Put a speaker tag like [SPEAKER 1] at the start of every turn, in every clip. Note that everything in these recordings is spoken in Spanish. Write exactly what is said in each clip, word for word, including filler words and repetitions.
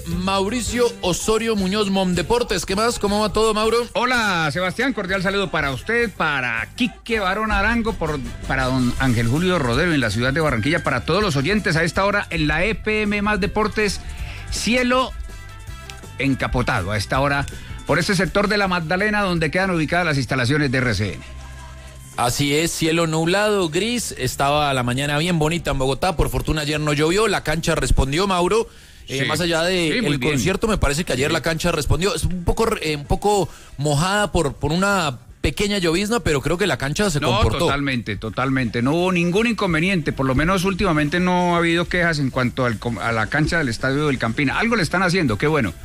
[SPEAKER 1] Mauricio Osorio Muñoz, Momdeportes. ¿Qué más? ¿Cómo va todo, Mauro?
[SPEAKER 2] Hola, Sebastián, cordial saludo para usted, para Quique Barón Arango, por, para don Ángel Julio Rodero en la ciudad de Barranquilla, para todos los oyentes a esta hora en la E P M Más Deportes, cielo encapotado a esta hora por este sector de la Magdalena donde quedan ubicadas las instalaciones de R C N.
[SPEAKER 1] Así es, cielo nublado, gris, estaba la mañana bien bonita en Bogotá, por fortuna ayer no llovió, la cancha respondió, Mauro, eh, sí. más allá del de sí, concierto, me parece que ayer sí. la cancha respondió, es un poco, eh, un poco mojada por, por una pequeña llovizna, pero creo que la cancha se
[SPEAKER 2] no,
[SPEAKER 1] comportó.
[SPEAKER 2] No, totalmente, totalmente, no hubo ningún inconveniente, por lo menos últimamente no ha habido quejas en cuanto al, a la cancha del Estadio del Campín, algo le están haciendo, qué bueno.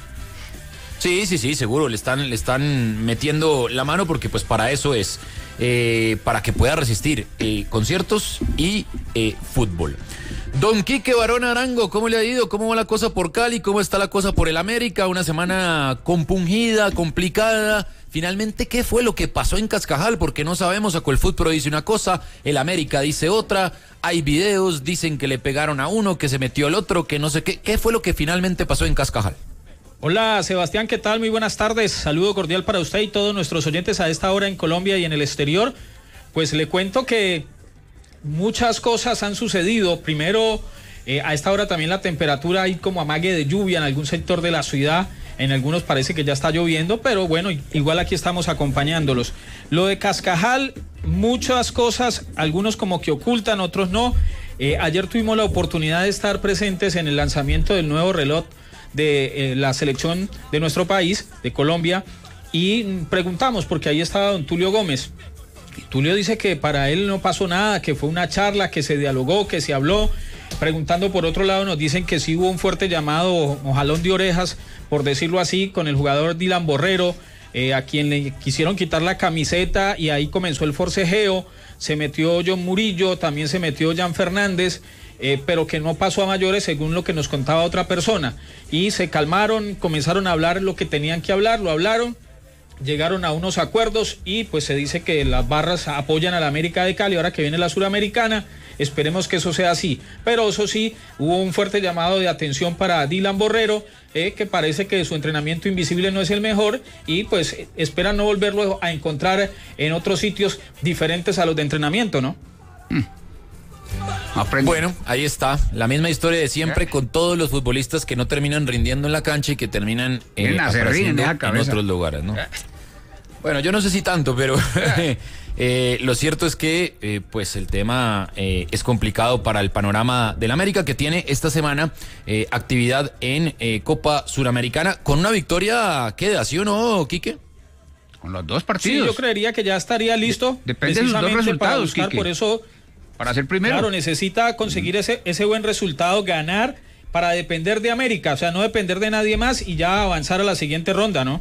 [SPEAKER 1] Sí, sí, sí, seguro, le están, le están metiendo la mano porque pues para eso es, eh, para que pueda resistir eh, conciertos y eh, fútbol. Don Quique Barón Arango, ¿cómo le ha ido? ¿Cómo va la cosa por Cali? ¿Cómo está la cosa por el América? Una semana compungida, complicada. Finalmente, ¿qué fue lo que pasó en Cascajal? Porque no sabemos, Acolfutpro dice una cosa, el América dice otra, hay videos, dicen que le pegaron a uno, que se metió el otro, que no sé qué. ¿Qué fue lo que finalmente pasó en Cascajal?
[SPEAKER 3] Hola Sebastián, ¿qué tal? Muy buenas tardes, saludo cordial para usted y todos nuestros oyentes a esta hora en Colombia y en el exterior. Pues le cuento que muchas cosas han sucedido. Primero, eh, a esta hora también la temperatura hay como amague de lluvia en algún sector de la ciudad, en algunos parece que ya está lloviendo, pero bueno, igual aquí estamos acompañándolos. Lo de Cascajal, muchas cosas, algunos como que ocultan, otros no. Eh, ayer tuvimos la oportunidad de estar presentes en el lanzamiento del nuevo reloj de eh, la selección de nuestro país, de Colombia, y preguntamos, porque ahí estaba don Tulio Gómez. Tulio dice que para él no pasó nada, que fue una charla, que se dialogó, que se habló. Preguntando por otro lado, nos dicen que sí hubo un fuerte llamado o jalón de orejas, por decirlo así, con el jugador Dylan Borrero, eh, a quien le quisieron quitar la camiseta y ahí comenzó el forcejeo. Se metió John Murillo, también se metió Jan Fernández, Eh, pero que no pasó a mayores según lo que nos contaba otra persona, y se calmaron, comenzaron a hablar lo que tenían que hablar, lo hablaron, llegaron a unos acuerdos y pues se dice que las barras apoyan a la América de Cali, ahora que viene la Suramericana, esperemos que eso sea así, pero eso sí, hubo un fuerte llamado de atención para Dylan Borrero, eh, que parece que su entrenamiento invisible no es el mejor y pues esperan no volverlo a encontrar en otros sitios diferentes a los de entrenamiento, ¿no? Mm.
[SPEAKER 1] Aprende. Bueno, ahí está, la misma historia de siempre, ¿Eh? Con todos los futbolistas que no terminan rindiendo en la cancha y que terminan eh, apareciendo en, en otros lugares, ¿no? ¿Eh? Bueno, yo no sé si tanto, pero eh, lo cierto es que eh, pues el tema eh, es complicado para el panorama del América, que tiene esta semana eh, actividad en eh, Copa Suramericana, con una victoria, ¿qué da, sí o no, Quique?
[SPEAKER 2] Con los dos partidos.
[SPEAKER 3] Sí, yo creería que ya estaría listo.
[SPEAKER 2] De, depende de los dos resultados,
[SPEAKER 3] para buscar,
[SPEAKER 2] Quique.
[SPEAKER 3] Por eso...
[SPEAKER 2] Para ser primero.
[SPEAKER 3] Claro, necesita conseguir ese, ese buen resultado, ganar para depender de América, o sea, no depender de nadie más y ya avanzar a la siguiente ronda, ¿no?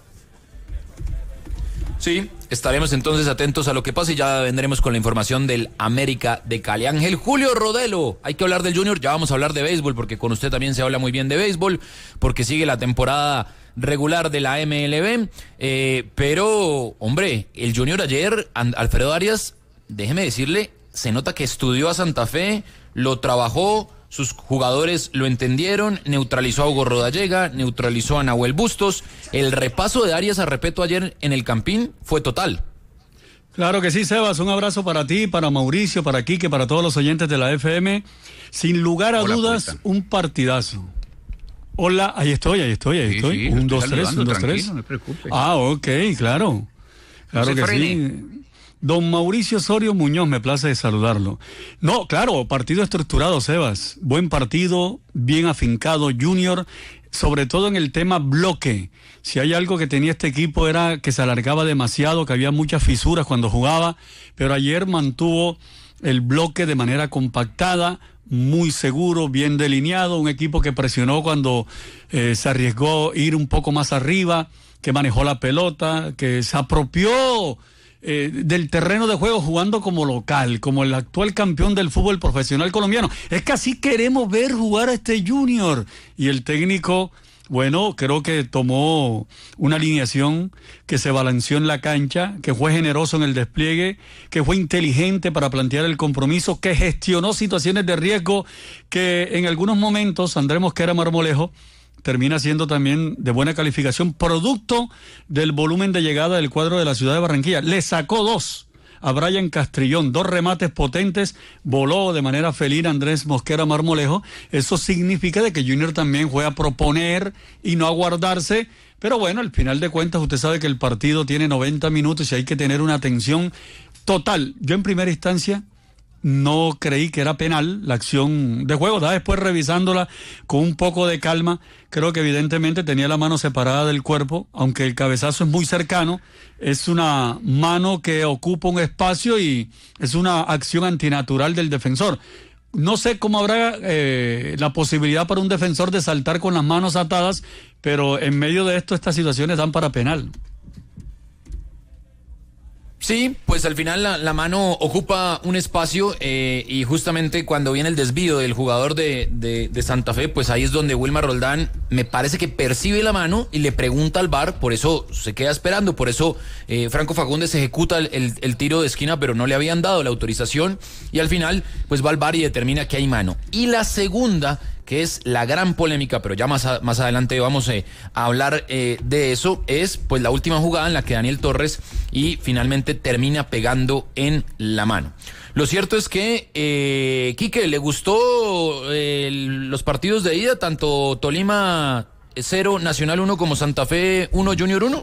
[SPEAKER 1] Sí, estaremos entonces atentos a lo que pase y ya vendremos con la información del América de Cali. Ángel Julio Rodelo, hay que hablar del Junior, ya vamos a hablar de béisbol porque con usted también se habla muy bien de béisbol, porque sigue la temporada regular de la M L B, eh, pero, hombre, el Junior ayer, Alfredo Arias, déjeme decirle, se nota que estudió a Santa Fe, lo trabajó, sus jugadores lo entendieron, neutralizó a Hugo Rodallega, neutralizó a Nahuel Bustos. El repaso de Arias a Repeto ayer en el Campín fue total.
[SPEAKER 4] Claro que sí, Sebas, un abrazo para ti, para Mauricio, para Quique, para todos los oyentes de la F M. Sin lugar a Hola, dudas, puesta. un partidazo. Hola, ahí estoy, ahí estoy, ahí sí, estoy. Sí, un, dos, tres, un, dos, tres. No me preocupe. Ah, ok, claro. Claro no que frene. sí. Don Mauricio Osorio Muñoz, me place saludarlo. No, claro, partido estructurado, Sebas. Buen partido, bien afincado, Junior, sobre todo en el tema bloque. Si hay algo que tenía este equipo era que se alargaba demasiado, que había muchas fisuras cuando jugaba, pero ayer mantuvo el bloque de manera compactada, muy seguro, bien delineado, un equipo que presionó cuando eh, se arriesgó ir un poco más arriba, que manejó la pelota, que se apropió Eh, del terreno de juego jugando como local, como el actual campeón del fútbol profesional colombiano. Es que así queremos ver jugar a este Junior. Y el técnico, bueno, creo que tomó una alineación que se balanceó en la cancha, que fue generoso en el despliegue, que fue inteligente para plantear el compromiso, que gestionó situaciones de riesgo, que en algunos momentos Andrés Mosquera Marmolejo termina siendo también de buena calificación, producto del volumen de llegada del cuadro de la ciudad de Barranquilla. Le sacó dos a Brian Castrillón, dos remates potentes, voló de manera felina Andrés Mosquera Marmolejo. Eso significa de que Junior también juega a proponer y no a guardarse, pero bueno, al final de cuentas usted sabe que el partido tiene noventa minutos y hay que tener una atención total. Yo en primera instancia no creí que era penal la acción de juego, da después revisándola con un poco de calma, creo que evidentemente tenía la mano separada del cuerpo, aunque el cabezazo es muy cercano, es una mano que ocupa un espacio y es una acción antinatural del defensor. No sé cómo habrá eh, la posibilidad para un defensor de saltar con las manos atadas, pero en medio de esto estas situaciones dan para penal.
[SPEAKER 1] Sí, pues al final la, la mano ocupa un espacio eh, y justamente cuando viene el desvío del jugador de, de, de Santa Fe, pues ahí es donde Wilmar Roldán me parece que percibe la mano y le pregunta al V A R, por eso se queda esperando, por eso eh, Franco Fagundes ejecuta el, el, el tiro de esquina, pero no le habían dado la autorización y al final pues va al V A R y determina que hay mano. Y la segunda, que es la gran polémica, pero ya más, a, más adelante vamos eh, a hablar eh, de eso, es pues la última jugada en la que Daniel Torres y finalmente termina pegando en la mano. Lo cierto es que, eh, Quique, ¿le gustó eh, los partidos de ida, tanto Tolima cero, Nacional uno como Santa Fe uno, Junior uno?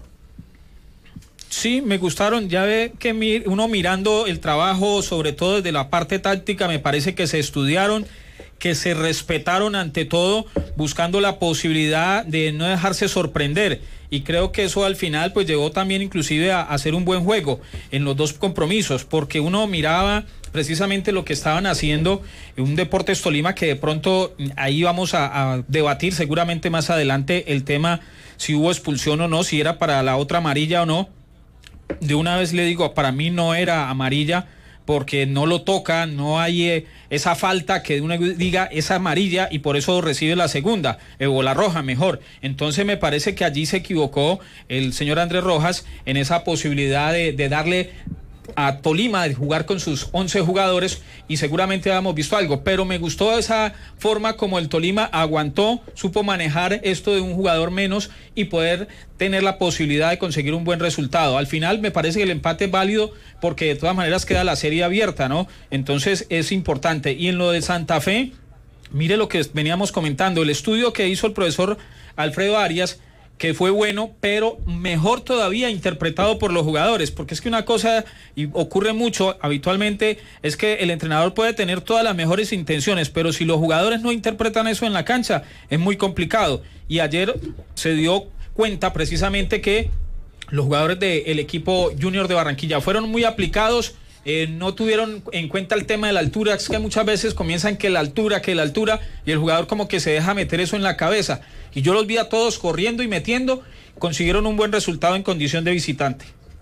[SPEAKER 3] Sí, me gustaron, ya ve que mi, uno mirando el trabajo, sobre todo desde la parte táctica, me parece que se estudiaron, que se respetaron ante todo, buscando la posibilidad de no dejarse sorprender, y creo que eso al final pues llegó también inclusive a, a hacer un buen juego en los dos compromisos, porque uno miraba precisamente lo que estaban haciendo en un Deportes Tolima, que de pronto ahí vamos a, a debatir seguramente más adelante el tema si hubo expulsión o no, si era para la otra amarilla o no. De una vez le digo, para mí no era amarilla, porque no lo toca, no hay eh, esa falta que uno diga es amarilla y por eso recibe la segunda, eh, o la roja mejor. Entonces me parece que allí se equivocó el señor Andrés Rojas en esa posibilidad de, de darle a Tolima de jugar con sus once jugadores, y seguramente habíamos visto algo, pero me gustó esa forma como el Tolima aguantó, supo manejar esto de un jugador menos y poder tener la posibilidad de conseguir un buen resultado. Al final me parece que el empate es válido porque de todas maneras queda la serie abierta, ¿no? Entonces es importante. Y en lo de Santa Fe, mire lo que veníamos comentando, el estudio que hizo el profesor Alfredo Arias, que fue bueno, pero mejor todavía interpretado por los jugadores, porque es que una cosa, y ocurre mucho habitualmente, es que el entrenador puede tener todas las mejores intenciones, pero si los jugadores no interpretan eso en la cancha, es muy complicado. Y ayer se dio cuenta precisamente que los jugadores del equipo Junior de Barranquilla fueron muy aplicados, eh, no tuvieron en cuenta el tema de la altura, es que muchas veces comienzan que la altura, que la altura, y el jugador como que se deja meter eso en la cabeza. Y yo los vi a todos corriendo y metiendo, consiguieron un buen resultado en condición de visitante.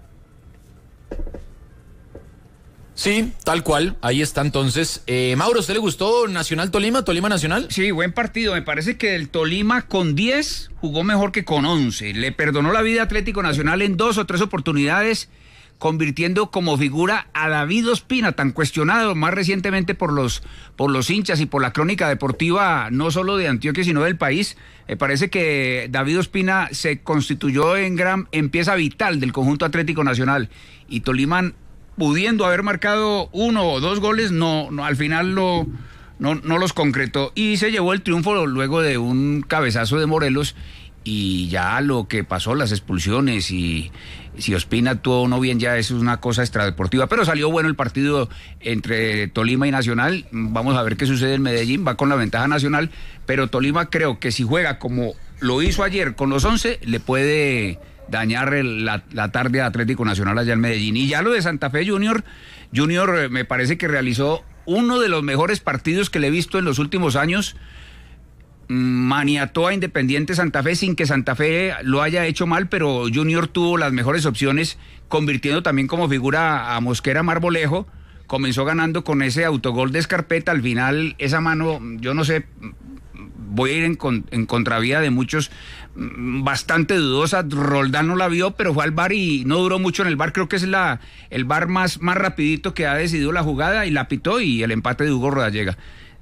[SPEAKER 1] Sí, tal cual, ahí está entonces. Eh, Mauro, ¿usted le gustó Nacional Tolima, Tolima Nacional?
[SPEAKER 2] Sí, buen partido, me parece que el Tolima con diez jugó mejor que con once, le perdonó la vida a Atlético Nacional en dos o tres oportunidades, convirtiendo como figura a David Ospina, tan cuestionado más recientemente por los, por los hinchas y por la crónica deportiva, no solo de Antioquia, sino del país. Me parece que David Ospina se constituyó en gran en pieza vital del conjunto Atlético Nacional, y Tolima, pudiendo haber marcado uno o dos goles, no, no al final lo, no, no los concretó, y se llevó el triunfo luego de un cabezazo de Morelos. Y ya lo que pasó, las expulsiones, y si Ospina actuó o no bien, ya eso es una cosa extradeportiva, pero salió bueno el partido entre Tolima y Nacional. Vamos a ver qué sucede en Medellín, va con la ventaja Nacional, pero Tolima creo que si juega como lo hizo ayer con los once, le puede dañar el, la, la tarde a Atlético Nacional allá en Medellín. Y ya lo de Santa Fe Junior, Junior me parece que realizó uno de los mejores partidos que le he visto en los últimos años. Maniató a Independiente Santa Fe sin que Santa Fe lo haya hecho mal, pero Junior tuvo las mejores opciones, convirtiendo también como figura a Mosquera Marmolejo. Comenzó ganando con ese autogol de Escarpeta, al final esa mano, yo no sé, voy a ir en, con, en contravía de muchos, bastante dudosa. Roldán no la vio, pero fue al V A R y no duró mucho en el V A R, creo que es la el V A R más, más rapidito que ha decidido la jugada, y la pitó, y el empate de Hugo Rodallega.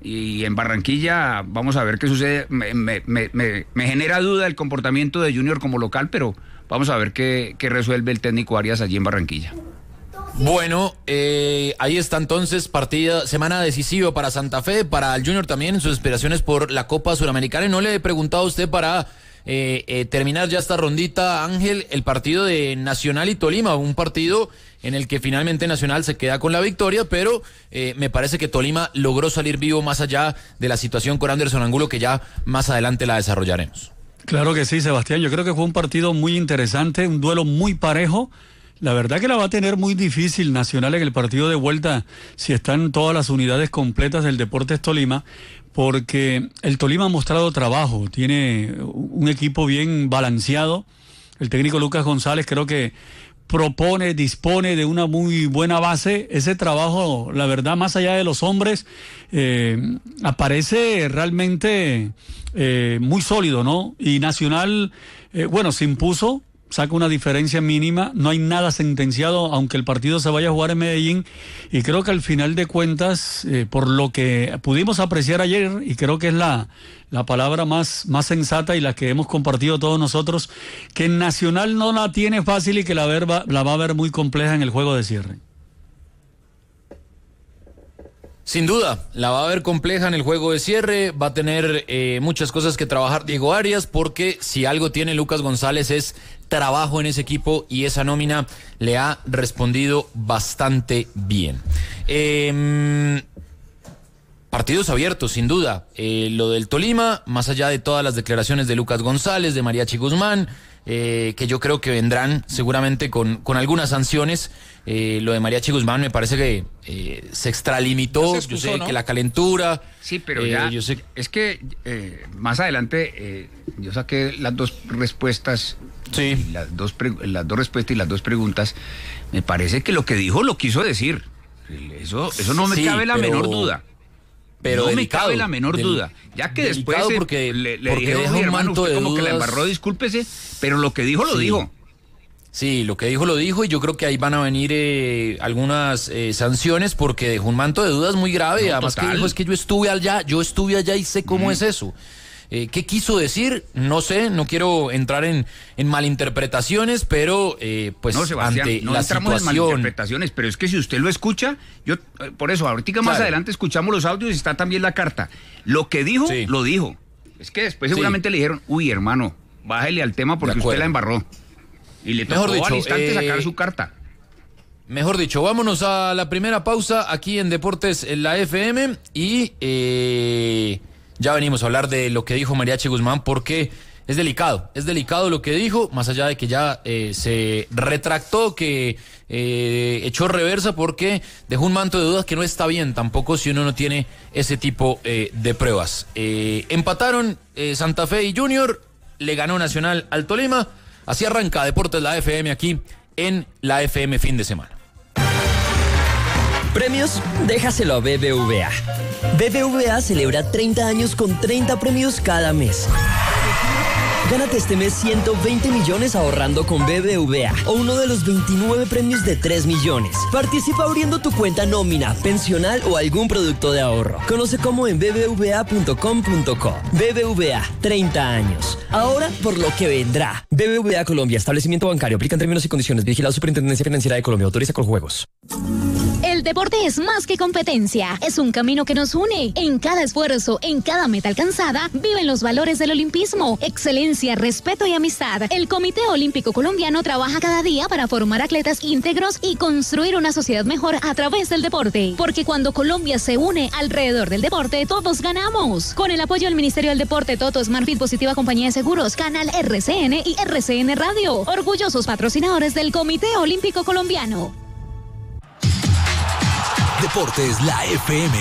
[SPEAKER 2] y en Barranquilla vamos a ver qué sucede. Me, me, me, me, me genera duda el comportamiento de Junior como local, pero vamos a ver qué, qué resuelve el técnico Arias allí en Barranquilla.
[SPEAKER 1] Bueno, eh, ahí está entonces, partida, semana decisiva para Santa Fe, para el Junior también, en sus aspiraciones por la Copa Suramericana. Y no le he preguntado a usted para eh, eh, terminar ya esta rondita, Ángel, el partido de Nacional y Tolima, un partido en el que finalmente Nacional se queda con la victoria, pero eh, me parece que Tolima logró salir vivo más allá de la situación con Anderson Angulo, que ya más adelante la desarrollaremos.
[SPEAKER 4] Claro que sí, Sebastián, yo creo que fue un partido muy interesante, un duelo muy parejo. La verdad que la va a tener muy difícil Nacional en el partido de vuelta si están todas las unidades completas del Deportes Tolima, porque el Tolima ha mostrado trabajo, tiene un equipo bien balanceado. El técnico Lucas González creo que propone, dispone de una muy buena base. Ese trabajo, la verdad, más allá de los hombres, eh, aparece realmente eh, muy sólido, ¿no? Y Nacional, eh, bueno, se impuso, saca una diferencia mínima, no hay nada sentenciado, aunque el partido se vaya a jugar en Medellín, y creo que al final de cuentas, eh, por lo que pudimos apreciar ayer, y creo que es la, la palabra más, más sensata y la que hemos compartido todos nosotros, que Nacional no la tiene fácil y que la, ver, va, la va a ver muy compleja en el juego de cierre.
[SPEAKER 1] Sin duda, la va a ver compleja en el juego de cierre, va a tener eh, muchas cosas que trabajar Diego Arias, porque si algo tiene Lucas González es trabajo en ese equipo, y esa nómina le ha respondido bastante bien. Eh, partidos abiertos, sin duda. Eh, lo del Tolima, más allá de todas las declaraciones de Lucas González, de Mariachi Guzmán, eh, que yo creo que vendrán seguramente con, con algunas sanciones. Eh, lo de Mariachi Guzmán me parece que eh, se extralimitó,
[SPEAKER 3] se excusó,
[SPEAKER 1] yo sé, ¿no? Que la calentura.
[SPEAKER 2] Sí, pero
[SPEAKER 1] eh,
[SPEAKER 2] ya,
[SPEAKER 1] yo sé...
[SPEAKER 2] es que eh, más adelante eh, yo saqué las dos respuestas,
[SPEAKER 1] sí.
[SPEAKER 2] y las dos pre- las dos respuestas y las dos preguntas. Me parece que lo que dijo lo quiso decir. Eso, eso no me
[SPEAKER 1] Sí,
[SPEAKER 2] cabe la
[SPEAKER 1] pero...
[SPEAKER 2] menor duda.
[SPEAKER 1] Pero
[SPEAKER 2] no
[SPEAKER 1] delicado,
[SPEAKER 2] me cabe la menor
[SPEAKER 1] del,
[SPEAKER 2] duda. Ya que después
[SPEAKER 1] delicado
[SPEAKER 2] eh,
[SPEAKER 1] porque,
[SPEAKER 2] le, le
[SPEAKER 1] porque
[SPEAKER 2] dijeron,
[SPEAKER 1] deja un
[SPEAKER 2] hermano,
[SPEAKER 1] manto
[SPEAKER 2] usted
[SPEAKER 1] de
[SPEAKER 2] como
[SPEAKER 1] dudas.
[SPEAKER 2] que la embarró, discúlpese, pero lo que dijo lo
[SPEAKER 1] Sí.
[SPEAKER 2] dijo.
[SPEAKER 1] Sí, lo que dijo lo dijo, y yo creo que ahí van a venir eh, algunas eh, sanciones, porque dejó un manto de dudas muy grave.
[SPEAKER 2] No,
[SPEAKER 1] Además
[SPEAKER 2] total.
[SPEAKER 1] que dijo, es que yo estuve allá, yo estuve allá y sé cómo
[SPEAKER 2] Mm.
[SPEAKER 1] es eso. Eh, ¿Qué quiso decir? No sé, no quiero entrar en, en malinterpretaciones, pero eh, pues
[SPEAKER 2] No, Sebastián,
[SPEAKER 1] ante
[SPEAKER 2] no
[SPEAKER 1] la
[SPEAKER 2] entramos en
[SPEAKER 1] situación...
[SPEAKER 2] malinterpretaciones, pero es que si usted lo escucha, yo eh, por eso, ahorita más
[SPEAKER 1] Claro.
[SPEAKER 2] adelante escuchamos los audios y está también la carta. Lo que dijo,
[SPEAKER 1] Sí.
[SPEAKER 2] lo dijo. Es que después
[SPEAKER 1] Sí.
[SPEAKER 2] seguramente le dijeron, uy, hermano, bájele al tema porque
[SPEAKER 1] De
[SPEAKER 2] usted
[SPEAKER 1] acuerdo.
[SPEAKER 2] la embarró. Y le tocó
[SPEAKER 1] Mejor dicho,
[SPEAKER 2] al instante
[SPEAKER 1] eh,
[SPEAKER 2] sacar su carta.
[SPEAKER 1] Mejor dicho, vámonos a la primera pausa aquí en Deportes en la F M, y eh, ya venimos a hablar de lo que dijo Mariachi Guzmán, porque es delicado, es delicado lo que dijo, más allá de que ya eh, se retractó, que eh, echó reversa, porque dejó un manto de dudas que no está bien tampoco si uno no tiene ese tipo eh, de pruebas. Eh, empataron eh, Santa Fe y Junior, le ganó Nacional al Tolima. Así arranca Deportes la F M aquí en la F M fin de semana.
[SPEAKER 5] Premios, déjaselo a B B V A. B B V A celebra treinta años con treinta premios cada mes. Gánate este mes ciento veinte millones ahorrando con B B V A, o uno de los veintinueve premios de tres millones. Participa abriendo tu cuenta nómina, pensional o algún producto de ahorro. Conoce cómo en b b v a punto com punto co. B B V A, treinta años. Ahora por lo que vendrá. B B V A Colombia, establecimiento bancario, aplican términos y condiciones. Vigilado Superintendencia Financiera de Colombia, autoriza con juegos.
[SPEAKER 6] El deporte es más que competencia, es un camino que nos une. En cada esfuerzo, en cada meta alcanzada, viven los valores del olimpismo, excelencia, respeto y amistad. El Comité Olímpico Colombiano trabaja cada día para formar atletas íntegros y construir una sociedad mejor a través del deporte. Porque cuando Colombia se une alrededor del deporte, todos ganamos. Con el apoyo del Ministerio del Deporte, Toto, Smartfit, Positiva Compañía de Seguros, Canal R C N y R C N Radio. Orgullosos patrocinadores del Comité Olímpico Colombiano.
[SPEAKER 7] Deportes la F M.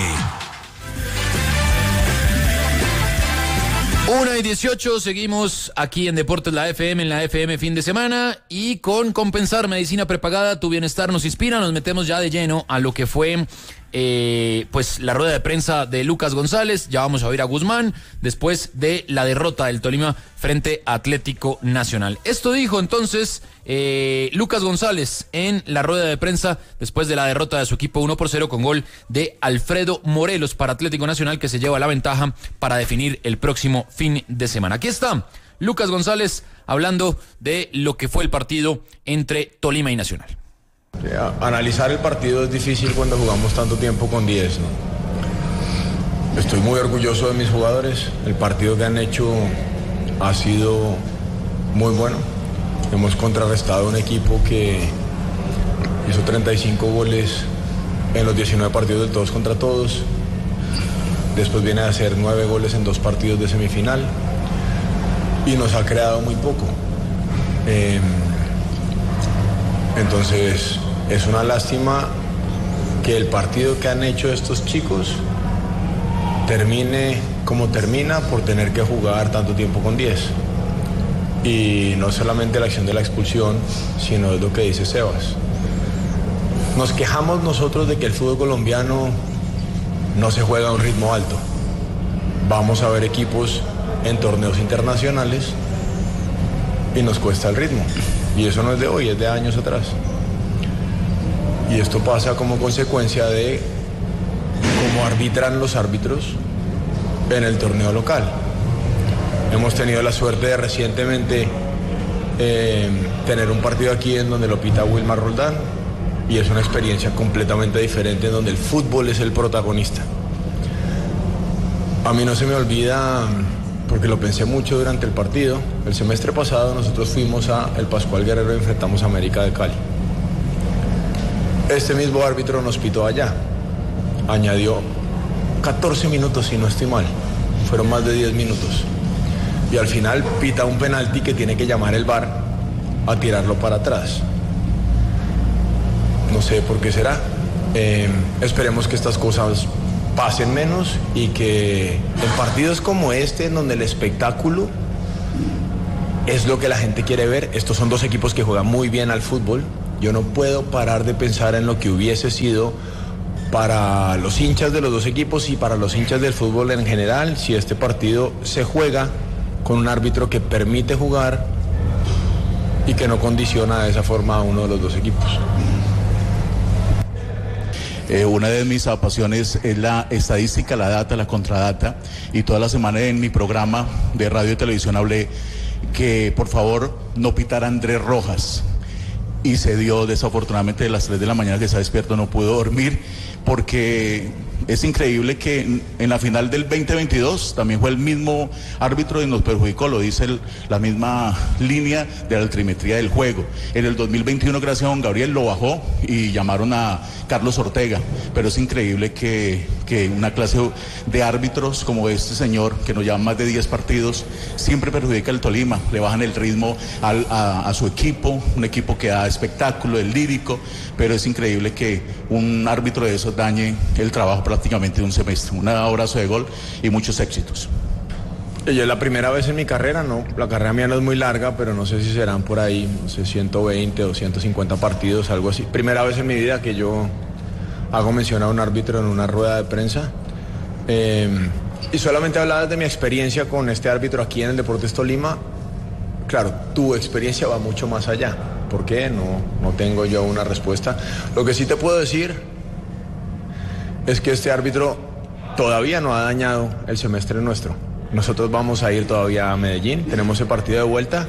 [SPEAKER 1] Una y dieciocho, seguimos aquí en Deportes la F M, en la F M fin de semana, y con Compensar Medicina Prepagada, tu bienestar nos inspira. Nos metemos ya de lleno a lo que fue eh, pues la rueda de prensa de Lucas González, ya vamos a oír a Guzmán, después de la derrota del Tolima frente a Atlético Nacional. Esto dijo entonces eh, Lucas González en la rueda de prensa después de la derrota de su equipo uno por cero con gol de Alfredo Morelos para Atlético Nacional, que se lleva la ventaja para definir el próximo fin de semana. Aquí está Lucas González hablando de lo que fue el partido entre Tolima y Nacional.
[SPEAKER 8] Analizar el partido es difícil cuando jugamos tanto tiempo con diez, ¿no? Estoy muy orgulloso de mis jugadores. El partido que han hecho ha sido muy bueno. Hemos contrarrestado un equipo que hizo treinta y cinco goles en los diecinueve partidos del todos contra todos. Después viene a hacer nueve goles en dos partidos de semifinal y nos ha creado muy poco. Eh, entonces es una lástima que el partido que han hecho estos chicos termine como termina por tener que jugar tanto tiempo con diez. Y no solamente la acción de la expulsión, sino es lo que dice Sebas. Nos quejamos nosotros de que el fútbol colombiano no se juega a un ritmo alto. Vamos a ver equipos en torneos internacionales y nos cuesta el ritmo. Y eso no es de hoy, es de años atrás. Y esto pasa como consecuencia de cómo arbitran los árbitros en el torneo local. Hemos tenido la suerte de recientemente eh, tener un partido aquí en donde lo pita Wilmar Roldán y es una experiencia completamente diferente en donde el fútbol es el protagonista. A mí no se me olvida, porque lo pensé mucho durante el partido, el semestre pasado nosotros fuimos a el Pascual Guerrero y enfrentamos a América de Cali. Este mismo árbitro nos pitó allá, añadió catorce minutos si no estoy mal, fueron más de diez minutos. Y al final pita un penalti que tiene que llamar el V A R a tirarlo para atrás. No sé por qué será. Eh, esperemos que estas cosas pasen menos y que en partidos como este, en donde el espectáculo es lo que la gente quiere ver, estos son dos equipos que juegan muy bien al fútbol. Yo no puedo parar de pensar en lo que hubiese sido para los hinchas de los dos equipos y para los hinchas del fútbol en general si este partido se juega con un árbitro que permite jugar y que no condiciona de esa forma a uno de los dos equipos.
[SPEAKER 9] Eh, una de mis pasiones es la estadística, la data, la contradata, y toda la semana en mi programa de radio y televisión hablé que por favor no pitara Andrés Rojas, y se dio desafortunadamente de las tres de la mañana que está despierto, no pudo dormir, porque es increíble que en, en la final del veinte veintidós también fue el mismo árbitro y nos perjudicó, lo dice el, la misma línea de la altimetría del juego. En el dos mil veintiuno, gracias a don Gabriel, lo bajó y llamaron a Carlos Ortega, pero es increíble que, que una clase de árbitros como este señor, que nos lleva más de diez partidos, siempre perjudica al Tolima, le bajan el ritmo al, a, a su equipo, un equipo que da espectáculo, es lírico, pero es increíble que un árbitro de esos dañe el trabajo prácticamente de un semestre. Un abrazo de gol y muchos éxitos.
[SPEAKER 8] Yo es la primera vez en mi carrera, no, la carrera mía no es muy larga, pero no sé si serán por ahí, no sé, ciento veinte o ciento cincuenta partidos, algo así. Primera vez en mi vida que yo hago mención a un árbitro en una rueda de prensa. Eh, y solamente hablabas de mi experiencia con este árbitro aquí en el Deportes Tolima. Claro, tu experiencia va mucho más allá. ¿Por qué? No, no tengo yo una respuesta. Lo que sí te puedo decir es que este árbitro todavía no ha dañado el semestre nuestro. Nosotros vamos a ir todavía a Medellín, tenemos el partido de vuelta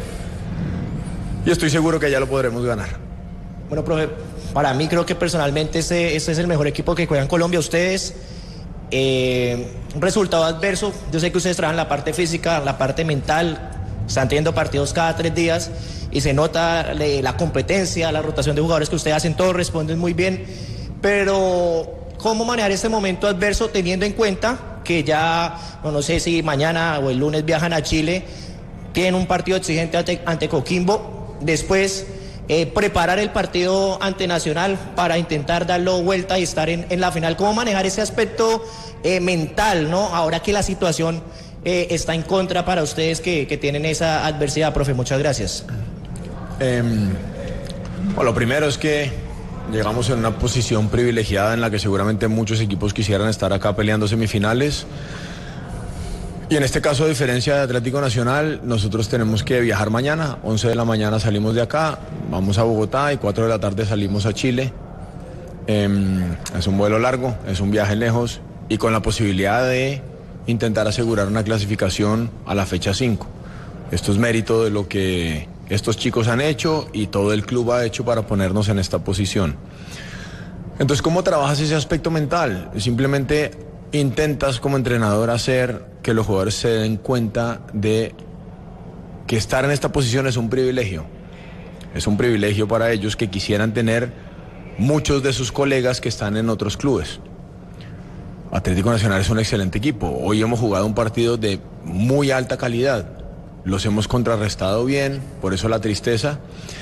[SPEAKER 8] y estoy seguro que ya lo podremos ganar.
[SPEAKER 10] Bueno, profe, para mí creo que personalmente este, este es el mejor equipo que juega en Colombia. Ustedes, eh, un resultado adverso, yo sé que ustedes trabajan la parte física, la parte mental, están teniendo partidos cada tres días y se nota la, la competencia, la rotación de jugadores que ustedes hacen, todos responden muy bien, pero ¿cómo manejar este momento adverso teniendo en cuenta que ya, no, no sé si mañana o el lunes viajan a Chile, tienen un partido exigente ante, ante Coquimbo, después eh, preparar el partido ante Nacional para intentar darlo vuelta y estar en, en la final? ¿Cómo manejar ese aspecto eh, mental, ¿no? Ahora que la situación eh, está en contra para ustedes que, que tienen esa adversidad, profe. Muchas gracias.
[SPEAKER 8] Eh, bueno, lo primero es que llegamos en una posición privilegiada en la que seguramente muchos equipos quisieran estar acá peleando semifinales. Y en este caso, a diferencia de Atlético Nacional, nosotros tenemos que viajar mañana. once de la mañana salimos de acá, vamos a Bogotá y cuatro de la tarde salimos a Chile. Eh, es un vuelo largo, es un viaje lejos y con la posibilidad de intentar asegurar una clasificación a la fecha cinco. Esto es mérito de lo que estos chicos han hecho y todo el club ha hecho para ponernos en esta posición. Entonces, ¿cómo trabajas ese aspecto mental? Simplemente intentas como entrenador hacer que los jugadores se den cuenta de que estar en esta posición es un privilegio. Es un privilegio para ellos que quisieran tener muchos de sus colegas que están en otros clubes. Atlético Nacional es un excelente equipo. Hoy hemos jugado un partido de muy alta calidad. Los hemos contrarrestado bien, por eso la tristeza.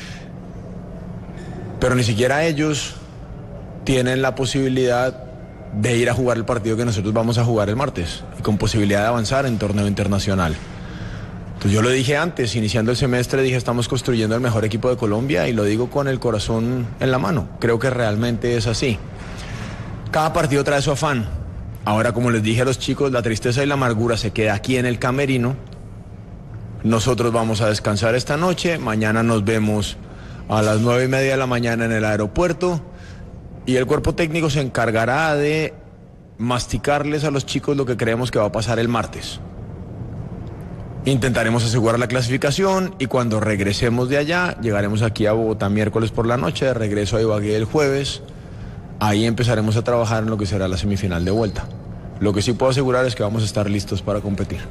[SPEAKER 8] Pero ni siquiera ellos tienen la posibilidad de ir a jugar el partido que nosotros vamos a jugar el martes y con posibilidad de avanzar en torneo internacional. Entonces yo lo dije antes, iniciando el semestre, dije estamos construyendo el mejor equipo de Colombia y lo digo con el corazón en la mano. Creo que realmente es así. Cada partido trae su afán. Ahora, como les dije a los chicos, la tristeza y la amargura se queda aquí en el camerino. Nosotros vamos a descansar esta noche, mañana nos vemos a las nueve y media de la mañana en el aeropuerto y el cuerpo técnico se encargará de masticarles a los chicos lo que creemos que va a pasar el martes. Intentaremos asegurar la clasificación y cuando regresemos de allá, llegaremos aquí a Bogotá miércoles por la noche, de regreso a Ibagué el jueves, ahí empezaremos a trabajar en lo que será la semifinal de vuelta. Lo que sí puedo asegurar es que vamos a estar listos para competir.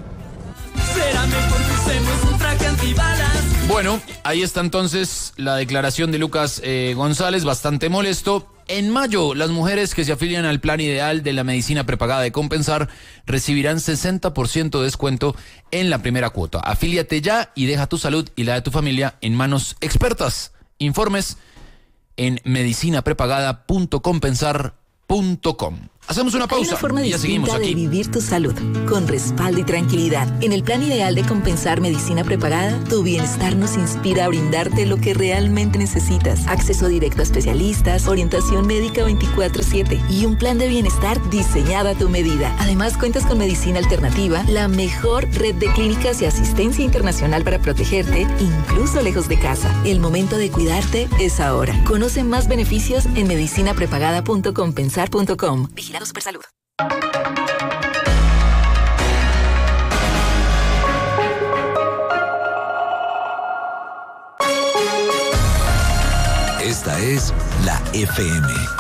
[SPEAKER 1] Bueno, ahí está entonces la declaración de Lucas eh, González, bastante molesto. En mayo, las mujeres que se afilian al plan ideal de la medicina prepagada de Compensar recibirán sesenta por ciento de descuento en la primera cuota. Afíliate ya y deja tu salud y la de tu familia en manos expertas. Informes en medicina prepagada punto compensar punto com. Hacemos una pausa.
[SPEAKER 11] Hay una forma
[SPEAKER 1] y ya seguimos
[SPEAKER 11] distinta
[SPEAKER 1] aquí.
[SPEAKER 11] de vivir tu salud, con respaldo y tranquilidad. En el plan ideal de Compensar Medicina Prepagada, tu bienestar nos inspira a brindarte lo que realmente necesitas. Acceso directo a especialistas, orientación médica veinticuatro siete y un plan de bienestar diseñado a tu medida. Además, cuentas con medicina alternativa, la mejor red de clínicas y asistencia internacional para protegerte, incluso lejos de casa. El momento de cuidarte es ahora. Conoce más beneficios en medicina prepagada punto compensar punto com. Vigilado Supersalud.
[SPEAKER 7] Esta es la F M.